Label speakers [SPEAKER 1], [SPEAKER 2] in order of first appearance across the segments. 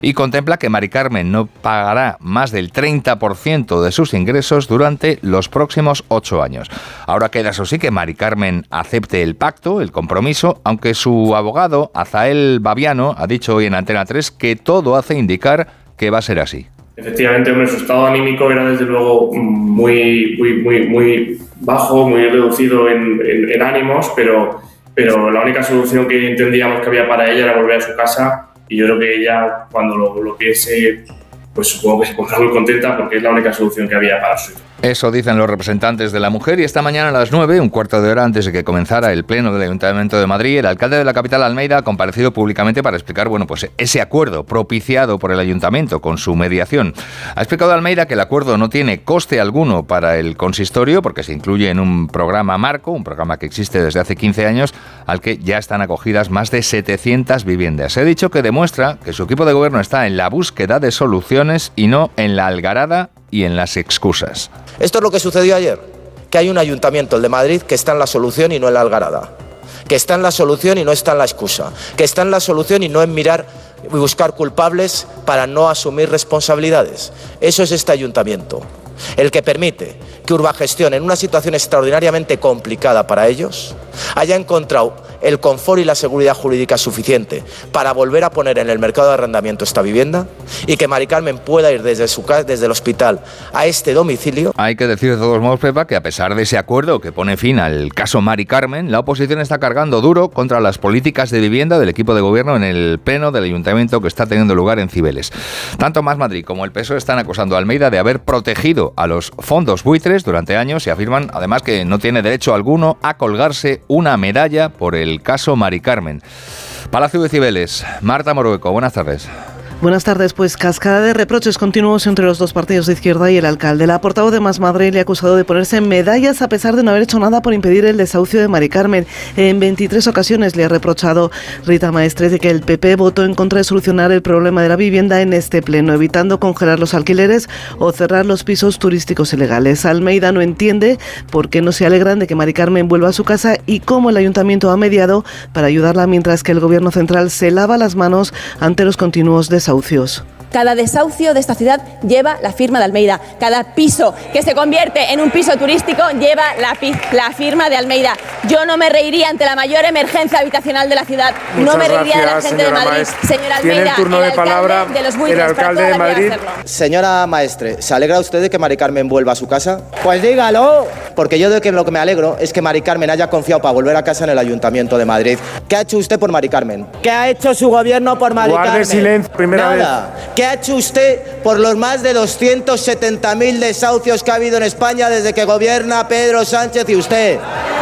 [SPEAKER 1] y contempla que Mari Carmen no pagará más del 30% de sus ingresos durante los próximos 8 años. Ahora queda eso sí que Mari Carmen acepte el pacto, el compromiso, aunque su abogado, Azael Baviano, ha dicho hoy en Antena 3 que todo hace indicar que va a ser así.
[SPEAKER 2] Efectivamente, su estado anímico era desde luego muy bajo, muy reducido en ánimos, pero la única solución que entendíamos que había para ella era volver a su casa. Y yo creo que ella, cuando lo piense, pues supongo que se pondrá muy contenta porque es la única solución que había para su hijo.
[SPEAKER 1] Eso dicen los representantes de la mujer, y esta mañana a las 9, un cuarto de hora antes de que comenzara el pleno del Ayuntamiento de Madrid, el alcalde de la capital, Almeida, ha comparecido públicamente para explicar, ese acuerdo propiciado por el Ayuntamiento con su mediación. Ha explicado Almeida que el acuerdo no tiene coste alguno para el consistorio porque se incluye en un programa marco, un programa que existe desde hace 15 años, al que ya están acogidas más de 700 viviendas. Se ha dicho que demuestra que su equipo de gobierno está en la búsqueda de soluciones y no en la algarada y en las excusas.
[SPEAKER 3] Esto es lo que sucedió ayer, que hay un ayuntamiento, el de Madrid, que está en la solución y no en la algarada, que está en la solución y no está en la excusa, que está en la solución y no en mirar y buscar culpables para no asumir responsabilidades. Eso es este ayuntamiento, el que permite que Urbagestión, en una situación extraordinariamente complicada para ellos, haya encontrado el confort y la seguridad jurídica suficiente para volver a poner en el mercado de arrendamiento esta vivienda y que Mari Carmen pueda ir desde su casa, desde el hospital a este domicilio.
[SPEAKER 1] Hay que decir de todos modos, Pepa, que a pesar de ese acuerdo que pone fin al caso Mari Carmen, la oposición está cargando duro contra las políticas de vivienda del equipo de gobierno en el pleno del Ayuntamiento que está teniendo lugar en Cibeles. Tanto Más Madrid como el PSOE están acusando a Almeida de haber protegido a los fondos buitres durante años y afirman además que no tiene derecho alguno a colgarse una medalla por el caso Mari Carmen. Palacio de Cibeles, Marta Morueco, buenas tardes.
[SPEAKER 4] Buenas tardes. Pues cascada de reproches continuos entre los dos partidos de izquierda y el alcalde. La portavoz de Más Madrid le ha acusado de ponerse medallas a pesar de no haber hecho nada por impedir el desahucio de Mari Carmen. En 23 ocasiones le ha reprochado Rita Maestre de que el PP votó en contra de solucionar el problema de la vivienda en este pleno, evitando congelar los alquileres o cerrar los pisos turísticos ilegales. Almeida no entiende por qué no se alegran de que Mari Carmen vuelva a su casa y cómo el ayuntamiento ha mediado para ayudarla mientras que el gobierno central se lava las manos ante los continuos desahucios.
[SPEAKER 5] Cada desahucio de esta ciudad lleva la firma de Almeida. Cada piso que se convierte en un piso turístico lleva la firma de Almeida. Yo no me reiría ante la mayor emergencia habitacional de la ciudad. No me reiría de la gente de Madrid. Señora Almeida,
[SPEAKER 6] tiene el turno de palabra
[SPEAKER 5] de los buitres,
[SPEAKER 6] el alcalde de Madrid.
[SPEAKER 3] Señora Maestre, ¿se alegra usted de que Mari Carmen vuelva a su casa? Pues dígalo. Porque yo de que lo que me alegro es que Mari Carmen haya confiado para volver a casa en el Ayuntamiento de Madrid. ¿Qué ha hecho usted por Mari Carmen? ¿Qué ha hecho su gobierno por Mari Carmen?
[SPEAKER 6] Guarde silencio, primera vez.
[SPEAKER 3] ¿Qué ha hecho usted por los más de 270.000 desahucios que ha habido en España desde que gobierna Pedro Sánchez y usted?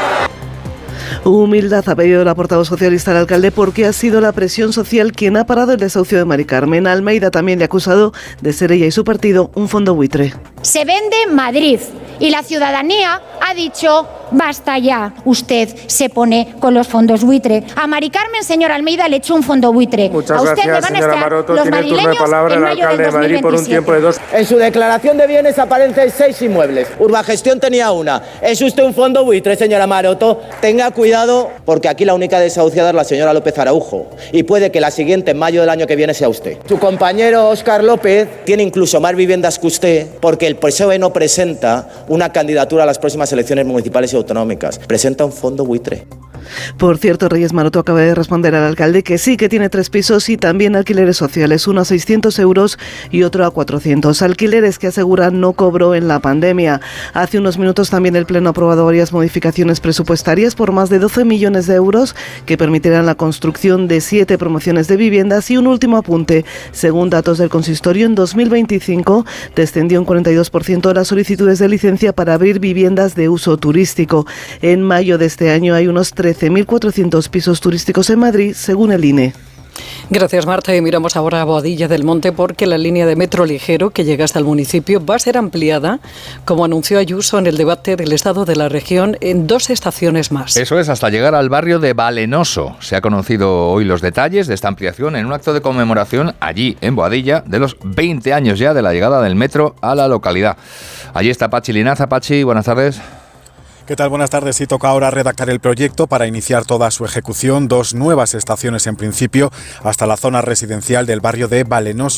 [SPEAKER 4] Humildad ha pedido la portavoz socialista al alcalde porque ha sido la presión social quien ha parado el desahucio de Mari Carmen. Almeida también le ha acusado de ser ella y su partido un fondo buitre.
[SPEAKER 7] Se vende Madrid y la ciudadanía ha dicho basta ya, usted se pone con los fondos buitre. A Mari Carmen, señor Almeida, le echó un fondo buitre.
[SPEAKER 6] Muchas
[SPEAKER 7] a usted
[SPEAKER 6] gracias,
[SPEAKER 7] le van a
[SPEAKER 6] señora
[SPEAKER 7] estar
[SPEAKER 6] Maroto.
[SPEAKER 7] los
[SPEAKER 6] Tiene el turno de
[SPEAKER 7] madrileños
[SPEAKER 6] palabra
[SPEAKER 7] en
[SPEAKER 6] el
[SPEAKER 7] mayo
[SPEAKER 6] alcalde
[SPEAKER 7] del
[SPEAKER 6] de Madrid por un
[SPEAKER 7] 2027.
[SPEAKER 6] tiempo de 2.
[SPEAKER 3] En su declaración de bienes aparecen 6 inmuebles. Urbagestión tenía una. ¿Es usted un fondo buitre, señora Maroto? Tenga cuidado, porque aquí la única desahuciada es la señora López Araujo. Y puede que la siguiente, en mayo del año que viene, sea usted. Su compañero Óscar López tiene incluso más viviendas que usted, porque el PSOE no presenta una candidatura a las próximas elecciones municipales y autonómicas. Presenta un fondo buitre.
[SPEAKER 4] Por cierto, Reyes Maroto acaba de responder al alcalde que sí, que tiene 3 pisos y también alquileres sociales, uno a 600 euros y otro a 400. Alquileres que asegura no cobró en la pandemia. Hace unos minutos también el Pleno ha aprobado varias modificaciones presupuestarias por más de 12 millones de euros que permitirán la construcción de 7 promociones de viviendas y un último apunte. Según datos del consistorio, en 2025 descendió un 42% las solicitudes de licencia para abrir viviendas de uso turístico. En mayo de este año hay unos 13.400 pisos turísticos en Madrid, según el INE.
[SPEAKER 8] Gracias, Marta. Y miramos ahora a Boadilla del Monte porque la línea de metro ligero que llega hasta el municipio va a ser ampliada, como anunció Ayuso en el debate del estado de la región, en 2 estaciones más.
[SPEAKER 1] Eso es, hasta llegar al barrio de Valenoso. Se ha conocido hoy los detalles de esta ampliación en un acto de conmemoración allí, en Boadilla, de los 20 años ya de la llegada del metro a la localidad. Allí está Pachi Linaza. Pachi, buenas tardes.
[SPEAKER 9] ¿Qué tal? Buenas tardes. Sí, toca ahora redactar el proyecto para iniciar toda su ejecución. 2 nuevas estaciones en principio hasta la zona residencial del barrio de Valenos